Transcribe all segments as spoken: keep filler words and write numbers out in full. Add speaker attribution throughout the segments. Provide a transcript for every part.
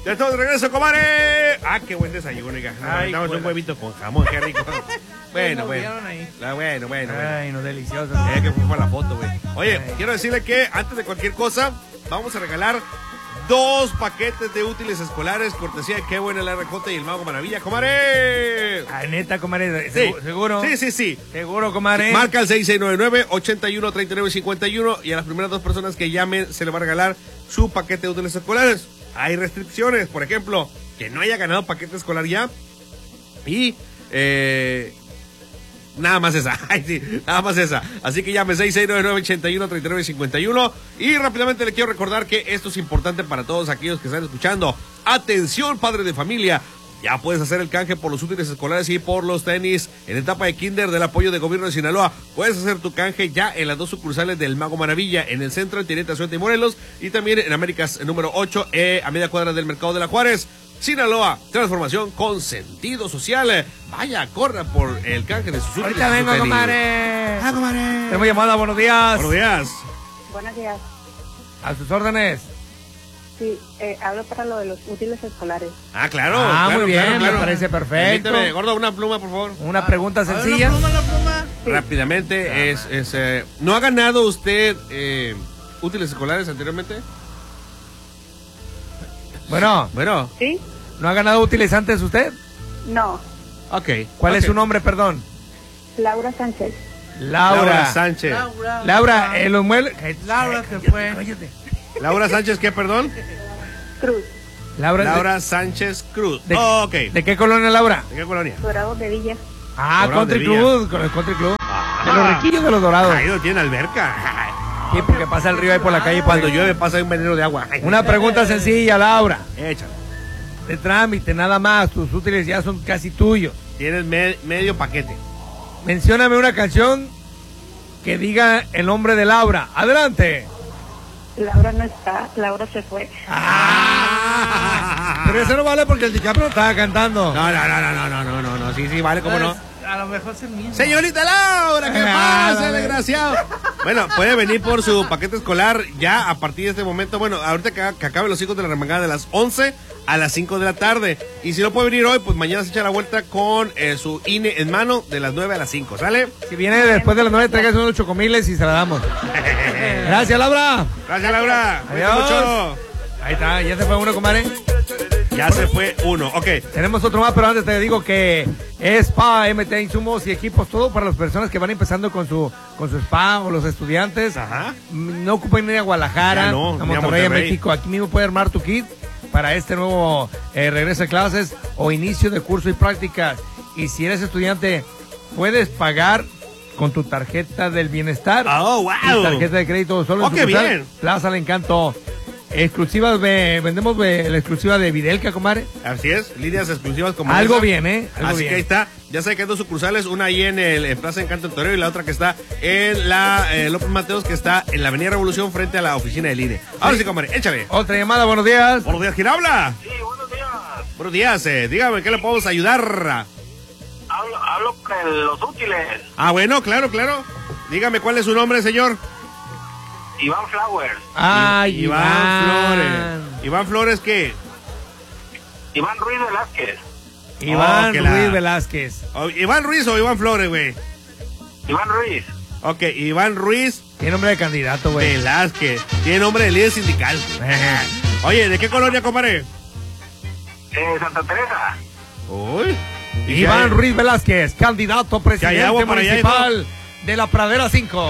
Speaker 1: Ya estamos de regreso, comadre. Ah, qué buen desayuno, hija.
Speaker 2: Ay,
Speaker 1: Damos un
Speaker 2: bueno.
Speaker 1: huevito con jamón, qué rico. Bueno, bueno.
Speaker 2: Ahí.
Speaker 1: Ah, bueno, bueno, bueno.
Speaker 2: Ay, no, delicioso.
Speaker 1: Eh, que fue para la foto, güey. Oye,
Speaker 2: Ay.
Speaker 1: quiero decirle que antes de cualquier cosa, vamos a regalar dos paquetes de útiles escolares, cortesía de Qué Bueno el R J y el Mago Maravilla, comadre.
Speaker 2: Ah, neta, comadre.
Speaker 1: Sí.
Speaker 2: ¿Segu- ¿Seguro?
Speaker 1: Sí, sí, sí.
Speaker 2: Seguro, comadre.
Speaker 1: Marca el seis seis nueve nueve, ocho uno, tres nueve cinco uno y a las primeras dos personas que llamen se le va a regalar su paquete de útiles escolares. Hay restricciones, por ejemplo, que no haya ganado paquete escolar ya y eh, nada más esa. Ay, sí, nada más esa. Así que llame seis seis nueve nueve, ocho uno, tres nueve cinco uno y rápidamente le quiero recordar que esto es importante para todos aquellos que están escuchando. Atención, padre de familia. Ya puedes hacer el canje por los útiles escolares y por los tenis en etapa de kinder del apoyo de gobierno de Sinaloa. Puedes hacer tu canje ya en las dos sucursales del Mago Maravilla, en el centro, en Teniente Azueta y Morelos, y también en Américas número ocho, eh, a media cuadra del Mercado de la Juárez. Sinaloa, transformación con sentido social. Vaya, corra por el canje de sus útiles.
Speaker 2: Ahorita
Speaker 1: y su
Speaker 2: vengo,
Speaker 1: tenis.
Speaker 2: comadre.
Speaker 1: Ah, comadre.
Speaker 2: Tenemos llamada, buenos días.
Speaker 1: Buenos días.
Speaker 3: Buenos días.
Speaker 2: A sus órdenes.
Speaker 3: Sí, eh, hablo para lo de los útiles escolares.
Speaker 1: Ah, claro.
Speaker 2: Ah,
Speaker 1: claro,
Speaker 2: muy bien,
Speaker 1: claro, claro.
Speaker 2: me parece perfecto.
Speaker 1: Permíteme, gordo, una pluma, por favor.
Speaker 2: Una pregunta sencilla.
Speaker 1: Rápidamente, es, es eh, ¿no ha ganado usted eh, útiles escolares anteriormente?
Speaker 2: Bueno,
Speaker 1: Bueno,
Speaker 3: ¿Sí?
Speaker 2: ¿no ha ganado útiles antes usted?
Speaker 3: No.
Speaker 1: ok.
Speaker 2: ¿Cuál
Speaker 1: ok.
Speaker 2: es su nombre, perdón?
Speaker 3: Laura Sánchez.
Speaker 2: Laura.
Speaker 1: Laura Sánchez.
Speaker 2: Laura, eh, los muebles.
Speaker 4: Laura se fue.
Speaker 2: Cállate.
Speaker 1: Laura Sánchez, ¿qué, perdón?
Speaker 3: Cruz.
Speaker 2: Laura,
Speaker 1: Laura Sánchez Cruz.
Speaker 2: de,
Speaker 1: Oh, ok.
Speaker 2: ¿de, ¿de qué colonia, Laura?
Speaker 1: ¿De qué colonia?
Speaker 3: Dorados de Villa.
Speaker 2: Ah,
Speaker 1: Dorado de
Speaker 2: Country
Speaker 1: Villa.
Speaker 2: Club, con el Country Club.
Speaker 1: Ah.
Speaker 2: De los riquillos de los dorados.
Speaker 1: Ahí no tiene alberca.
Speaker 2: Sí, porque pasa el río ahí por la calle.
Speaker 1: Cuando
Speaker 2: pues.
Speaker 1: llueve pasa un veneno de agua.
Speaker 2: Una pregunta sencilla, Laura.
Speaker 1: Échale.
Speaker 2: De trámite, nada más. Tus útiles ya son casi tuyos.
Speaker 1: Tienes me- medio paquete.
Speaker 2: Mencióname una canción que diga el nombre de Laura. Adelante.
Speaker 3: Laura no está, Laura se fue.
Speaker 1: Ah.
Speaker 2: Pero eso no vale porque el DiCaprio estaba cantando.
Speaker 1: No, no, no, no, no, no, no, no, no, sí, sí, vale, cómo no.
Speaker 4: A lo mejor es el mismo.
Speaker 1: Señorita Laura, ¿qué
Speaker 2: Ah,
Speaker 1: pasa,
Speaker 2: dale.
Speaker 1: desgraciado? Bueno, puede venir por su paquete escolar ya a partir de este momento. Bueno, ahorita que, que acabe los hijos de la remangada de las once a las cinco de la tarde. Y si no puede venir hoy, pues mañana se echa la vuelta con eh, su I N E en mano de las nueve a las cinco, ¿sale?
Speaker 2: Si viene después de las nueve, traigas unos chocomiles y se la damos. Gracias, Laura.
Speaker 1: Gracias, Laura. Cuídate
Speaker 2: Adiós.
Speaker 1: mucho.
Speaker 2: Ahí está, ya se fue uno, comadre.
Speaker 1: Ya se fue uno, ok.
Speaker 2: Tenemos otro más, pero antes te digo que es Spa, M T, insumos y equipos, todo para las personas que van empezando con su con su spa o los estudiantes.
Speaker 1: Ajá.
Speaker 2: Mm, No ocupen ir a Guadalajara,
Speaker 1: Ya no,
Speaker 2: a
Speaker 1: ni a
Speaker 2: Monterrey, a
Speaker 1: Monterrey.
Speaker 2: México. Aquí mismo puede armar tu kit para este nuevo eh, regreso de clases o inicio de curso y prácticas. Y si eres estudiante, puedes pagar con tu tarjeta del bienestar.
Speaker 1: Oh, wow.
Speaker 2: Y tarjeta de crédito solo
Speaker 1: Oh,
Speaker 2: en
Speaker 1: qué
Speaker 2: sucursal
Speaker 1: bien.
Speaker 2: Plaza del Encanto. Exclusivas de, vendemos de, la exclusiva de Videlca, comadre.
Speaker 1: Así es, líneas exclusivas como
Speaker 2: Algo
Speaker 1: esa.
Speaker 2: bien, ¿eh? Algo
Speaker 1: Así
Speaker 2: bien.
Speaker 1: que ahí está, ya sabe que hay dos sucursales, una ahí en el en Plaza Encanto del Toreo y la otra que está en la eh, López Mateos, que está en la Avenida Revolución frente a la oficina del I N E. Ahora sí, comadre, échale.
Speaker 2: Otra llamada, buenos días.
Speaker 1: Buenos días, ¿quién habla?
Speaker 5: Sí, buenos días.
Speaker 1: Buenos días, eh, dígame, ¿qué le podemos ayudar?
Speaker 5: Hablo, hablo con los útiles.
Speaker 1: Ah, bueno, claro, claro. Dígame, ¿cuál es su nombre, señor?
Speaker 5: Iván Flowers.
Speaker 2: Ay,
Speaker 1: Iván,
Speaker 2: Iván
Speaker 1: Flores. ¿Iván Flores qué?
Speaker 5: Iván Ruiz Velázquez.
Speaker 2: Iván
Speaker 1: Oh, que la-
Speaker 2: Ruiz Velázquez.
Speaker 1: Oh, ¿Iván Ruiz o Iván Flores, güey?
Speaker 5: Iván Ruiz.
Speaker 1: Ok, Iván Ruiz
Speaker 2: Tiene nombre de candidato, güey.
Speaker 1: Velázquez. Tiene nombre de líder sindical. Oye, ¿de qué colonia, compadre?
Speaker 5: Eh, Santa Teresa.
Speaker 1: Uy. ¿Y
Speaker 2: Iván
Speaker 1: qué hay?
Speaker 2: Ruiz Velázquez, candidato a
Speaker 1: hay
Speaker 2: presidente
Speaker 1: agua para allá y
Speaker 2: municipal de la Pradera cinco.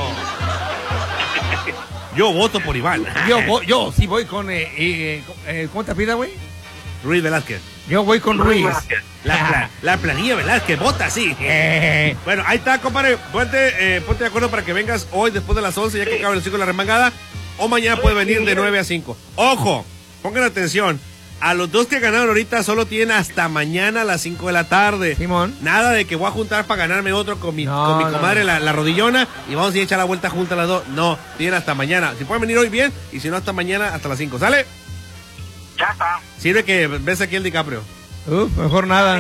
Speaker 1: Yo voto por Iván.
Speaker 2: Yo, voy- yo sí voy con... Eh, eh, eh, ¿Cómo te pida, güey?
Speaker 1: Ruiz Velázquez.
Speaker 2: Yo voy con
Speaker 5: Ruiz
Speaker 2: Ruiz.
Speaker 5: Velázquez.
Speaker 1: La, pla- la planilla Velázquez, vota así.
Speaker 2: Eh,
Speaker 1: Bueno, ahí está, compadre. Ponte, eh, ponte de acuerdo para que vengas hoy después de las once, ya que acabe el ciclo de la remangada. O mañana puede venir de nueve a cinco. Ojo, pongan atención. A los dos que ganaron ahorita solo tienen hasta mañana a las cinco de la tarde.
Speaker 2: Simón.
Speaker 1: Nada de que voy a juntar para ganarme otro con mi,
Speaker 2: No,
Speaker 1: con mi
Speaker 2: no,
Speaker 1: comadre,
Speaker 2: no.
Speaker 1: La, la rodillona, y vamos a ir a echar la vuelta juntas las dos. No, tienen hasta mañana. Si pueden venir hoy, bien, y si no, hasta mañana, hasta las cinco. ¿Sale?
Speaker 5: Ya está.
Speaker 1: Sirve que ves aquí el DiCaprio.
Speaker 2: uf, mejor nada.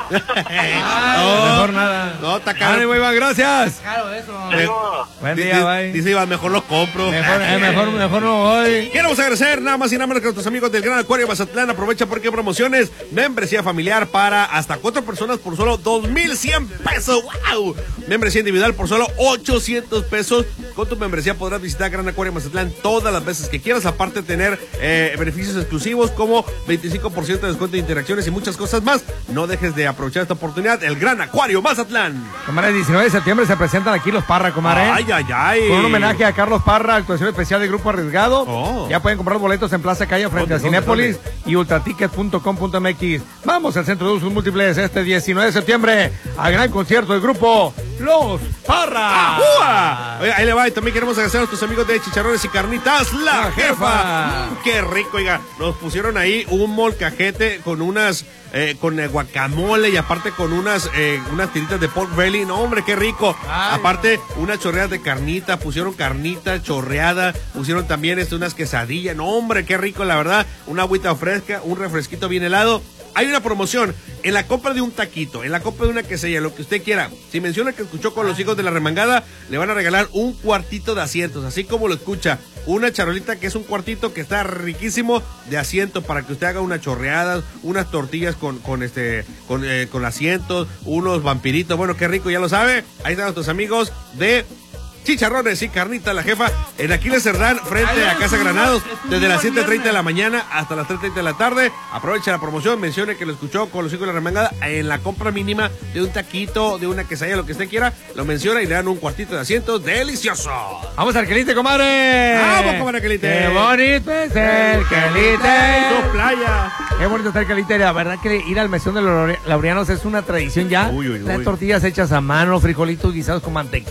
Speaker 1: No,
Speaker 2: Mejor nada.
Speaker 1: No, está caro.
Speaker 2: Ánimo, Iván, gracias.
Speaker 4: Claro, eso.
Speaker 5: Saludos.
Speaker 2: Buen
Speaker 1: Di-
Speaker 2: día,
Speaker 1: di-
Speaker 2: bye.
Speaker 1: Dice Iván, mejor lo compro.
Speaker 2: Mejor, eh, mejor, mejor no voy.
Speaker 1: Queremos agradecer nada más y nada menos que a nuestros amigos del Gran Acuario Mazatlán. Aprovecha porque hay promociones. Membresía familiar para hasta cuatro personas por solo dos mil cien pesos. ¡Wow! Membresía individual por solo ochocientos pesos. Con tu membresía podrás visitar Gran Acuario Mazatlán todas las veces que quieras. Aparte de tener eh, beneficios exclusivos como veinticinco por ciento de descuento de interacciones y muchas cosas más. No dejes de aprovechar esta oportunidad. El Gran Acuario Mazatlán.
Speaker 2: Comadre, el diecinueve de septiembre se presentan aquí los Parra, comadre.
Speaker 1: Ay, ay, ay.
Speaker 2: Con un homenaje a Carlos Parra, actuación especial del Grupo Arriesgado.
Speaker 1: Oh.
Speaker 2: Ya pueden comprar los boletos en Plaza Calle frente a
Speaker 1: ¿Dónde,
Speaker 2: Cinépolis
Speaker 1: dónde,
Speaker 2: y ultraticket punto com punto m x. Vamos al Centro de Usos Múltiples este diecinueve de septiembre a gran concierto del grupo Los Parra.
Speaker 1: ¡Ajúa! Oiga, ahí le va. Y también queremos agradecer a nuestros amigos de Chicharrones y Carnitas, La,
Speaker 2: La
Speaker 1: Jefa.
Speaker 2: Jefa.
Speaker 1: Mm, ¡Qué rico! Oiga, nos pusieron ahí un molcajete con unas, eh, con eh, guacamole y aparte con unas, eh, unas tiritas de pork belly. No, hombre, qué rico.
Speaker 2: Ay,
Speaker 1: aparte, unas chorreadas de carnita, pusieron carnita chorreada, pusieron también este, unas quesadillas. No, hombre, qué rico, la verdad. Una agüita fresca, un refresquito bien helado. Hay una promoción en la compra de un taquito, en la compra de una quesadilla, lo que usted quiera. Si menciona que escuchó con los hijos de la remangada, le van a regalar un cuartito de asientos, así como lo escucha. Una charolita que es un cuartito que está riquísimo de asiento para que usted haga unas chorreadas, unas tortillas con, con este, con, eh, con asientos, unos vampiritos. Bueno, qué rico, ya lo sabe. Ahí están nuestros amigos de Chicharrones y Carnita, La Jefa, en Aquiles Cerdán, frente a Casa Granados, desde las siete treinta de la mañana hasta las tres treinta de la tarde. Aprovecha la promoción, mencione que lo escuchó con los hijos de la remangada. En la compra mínima de un taquito, de una quesadilla, lo que usted quiera, lo menciona y le dan un cuartito de asientos delicioso.
Speaker 2: Vamos al Quelite, comadre.
Speaker 1: Vamos, comadre Quelite.
Speaker 2: Qué bonito es el Quelite.
Speaker 1: Tu playa.
Speaker 2: Qué bonito está el Quelite. La verdad que ir al mesón de los Laureanos es una tradición ya.
Speaker 1: Uy, uy,
Speaker 2: Las
Speaker 1: uy.
Speaker 2: tortillas hechas a mano, frijolitos guisados con mantequilla.